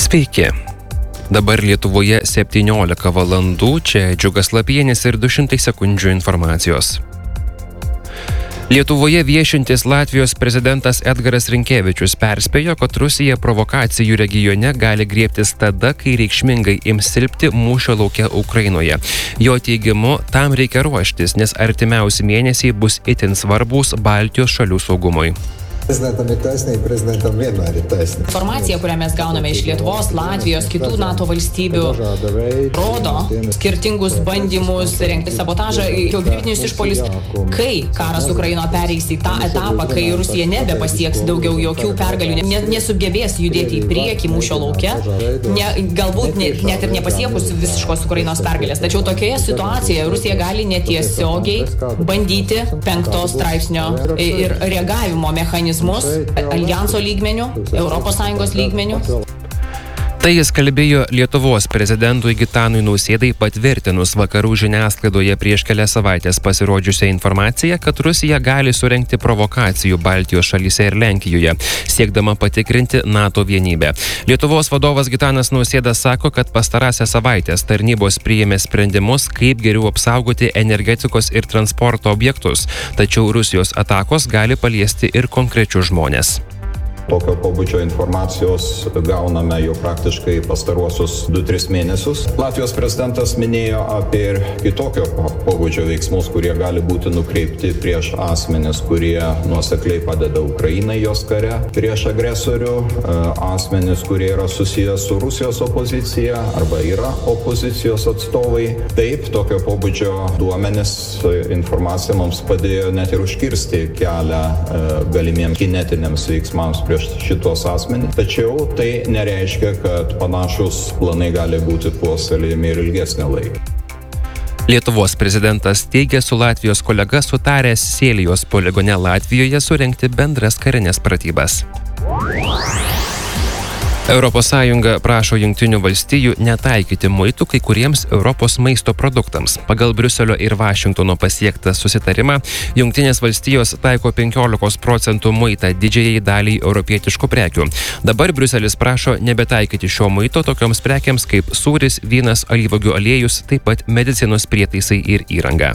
Sveiki. Dabar Lietuvoje 17 valandų, čia Džiugas Lapienis ir 200 sekundžių informacijos. Lietuvoje viešintis Latvijos prezidentas Edgaras Rinkevičius perspėjo, kad Rusija provokacijų regione gali griebtis tada, kai reikšmingai ims silpti mūšio lauke Ukrainoje. Jo teigimu, tam reikia ruoštis, nes artimiausi mėnesiai bus itin svarbūs Baltijos šalių saugumui. Prezidentam ir taisnība, prezidentam vienmēr ir taisnība. Informacija, kurią mes gauname iš Lietuvos, Latvijos, kitų NATO valstybių, rodo skirtingus bandymus rengti sabotažą, hibridinius išpuolius. Kai karas Ukrainoje pereis į tą etapą, kai Rusija nebepasieks daugiau jokių pergalių, nesugebės judėti į priekį mūšio lauke, galbūt net ir nepasiekus visiškos Ukrainos pergalės. Tačiau tokioje situacijoje Rusija gali netiesiogiai bandyti 5 straipsnio ir reagavimo mechanizmus alijanso lygmenių, ES lygmenių. Tai jis kalbėjo Lietuvos prezidentui Gitanui Nausėdai patvirtinus vakarų žiniasklaidoje prieš kelias savaitės pasirodžiusią informaciją, kad Rusija gali surengti provokacijų Baltijos šalyse ir Lenkijoje, siekdama patikrinti NATO vienybę. Lietuvos vadovas Gitanas Nausėda sako, kad pastarąsias savaitės tarnybos priėmė sprendimus, kaip geriau apsaugoti energetikos ir transporto objektus, tačiau Rusijos atakos gali paliesti ir konkrečius žmones. Tokio pobūdžio informacijos gauname jau praktiškai pastaruosius 2-3 mėnesius. Latvijos prezidentas minėjo apie ir kitokio pobūdžio veiksmus, kurie gali būti nukreipti prieš asmenis, kurie nuosekliai padeda Ukrainai jos kare, prieš agresorių, asmenis, kurie yra susijęs su Rusijos opozicija arba yra opozicijos atstovai. Taip, tokio pobūdžio duomenis informacija mums padėjo net ir užkirsti kelią galimiems kinetiniams veiksmams prieš šitos asmenys. Tačiau tai nereiškia, kad panašus planai gali būti puoselėjami ir ilgesnį laiką. Lietuvos prezidentas teigia su Latvijos kolega sutaręs Sėlijos poligone Latvijoje surengti bendras karinės pratybas. Europos Sąjunga prašo Jungtinių valstijų netaikyti muitų kai kuriems Europos maisto produktams. Pagal Briuselio ir Vašingtono pasiektą susitarimą, Jungtinės valstijos taiko 15% muitą didžiajai daliai europietiškų prekių. Dabar Briuselis prašo nebetaikyti šio muito tokioms prekiams kaip sūris, vynas, alyvuogių aliejus, taip pat medicinos prietaisai ir įranga.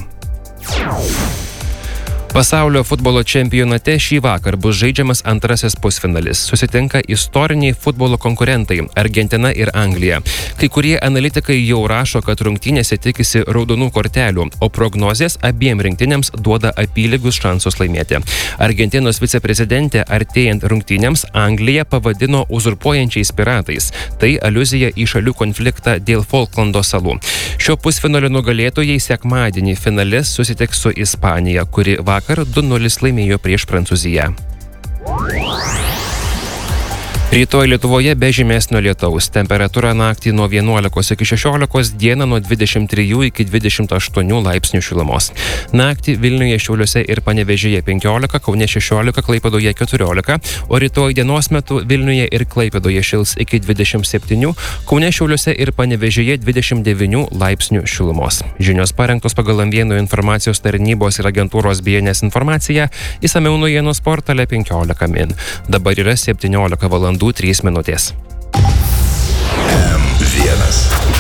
Pasaulio futbolo čempionate šį vakar bus žaidžiamas antrasis pusfinalis. Susitinka istoriniai futbolo konkurentai – Argentina ir Anglija. Kai kurie analitikai jau rašo, kad rungtynėse tikisi raudonų kortelių, o prognozės abiem rinktinėms duoda apylygius šansus laimėti. Argentinos viceprezidentė artėjant rungtynėms Angliją pavadino uzurpuojančiais piratais. Tai aliuzija į šalių konfliktą dėl Folklando salų. Šio pusfinalio nugalėtojai sekmadienį finale susitiks su Ispanija, kuri vakar 2-0 laimėjo prieš Prancūziją. Rytoj Lietuvoje be žymesnio lietaus. Temperatūra naktį nuo 11 iki 16, dieną nuo 23 iki 28 laipsnių šilumos. Naktį Vilniuje, Šiauliuose ir Panevėžyje 15, Kaune 16, Klaipėdoje 14, o rytoj dienos metu Vilniuje ir Klaipėdoje šils iki 27, Kaune, Šiauliuose ir Panevėžyje 29 laipsnių šilumos. Žinios parengtos pagal Amvienų informacijos tarnybos ir agentūros BNS informaciją, išsamiau naujienos portale 15 min. Dabar yra 17 valandų 3 minutės. M1.